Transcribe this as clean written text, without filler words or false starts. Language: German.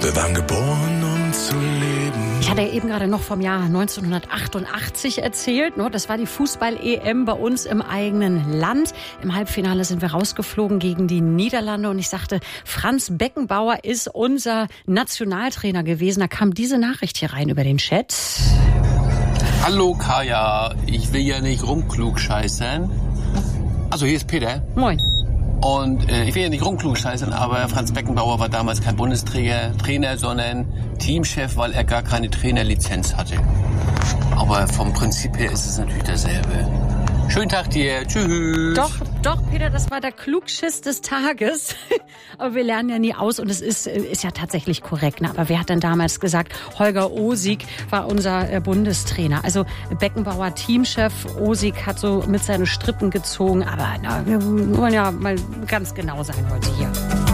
Wir waren geboren, um zu leben. Ich hatte ja eben gerade noch vom Jahr 1988 erzählt. Das war die Fußball-EM bei uns im eigenen Land. Im Halbfinale sind wir rausgeflogen gegen die Niederlande. Und ich sagte, Franz Beckenbauer ist unser Nationaltrainer gewesen. Da kam diese Nachricht hier rein über den Chat. Hallo Kaya, ich will ja nicht rumklugscheißern. Also hier ist Peter. Moin. Und ich will ja nicht rumklugscheißern, aber Franz Beckenbauer war damals kein Bundestrainer, sondern Teamchef, weil er gar keine Trainerlizenz hatte. Aber vom Prinzip her ist es natürlich dasselbe. Schönen Tag dir, tschüss. Doch, Peter, das war der Klugschiss des Tages. Aber wir lernen ja nie aus und es ist ja tatsächlich korrekt. Ne? Aber wer hat denn damals gesagt, Holger Osig war unser Bundestrainer? Also Beckenbauer Teamchef, Osig hat so mit seinen Strippen gezogen. Aber wir wollen ja mal ganz genau sein heute hier.